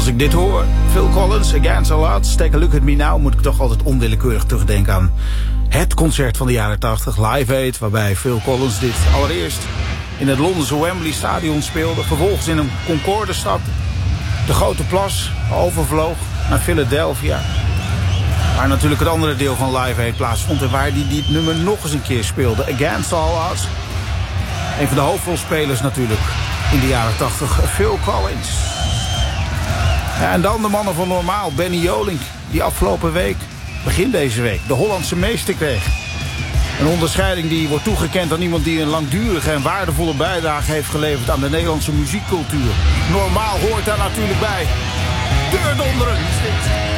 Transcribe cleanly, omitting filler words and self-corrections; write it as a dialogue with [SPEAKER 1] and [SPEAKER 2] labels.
[SPEAKER 1] Als ik dit hoor, Phil Collins, Against All Odds, Take a Look at Me Now, moet ik toch altijd onwillekeurig terugdenken aan het concert van de jaren 80, Live Aid, waarbij Phil Collins dit allereerst in het Londense Wembley Stadion speelde, vervolgens in een Concorde-stad de Grote Plas overvloog naar Philadelphia, waar natuurlijk het andere deel van Live Aid plaatsvond en waar hij dit nummer nog eens een keer speelde, Against All Odds. Een van de hoofdrolspelers natuurlijk in de jaren 80, Phil Collins. Ja, en dan de mannen van Normaal, Benny Jolink, die afgelopen week, begin deze week, de Hollandse meester kreeg. Een onderscheiding die wordt toegekend aan iemand die een langdurige en waardevolle bijdrage heeft geleverd aan de Nederlandse muziekcultuur. Normaal hoort daar natuurlijk bij. Deurdonderen is dit.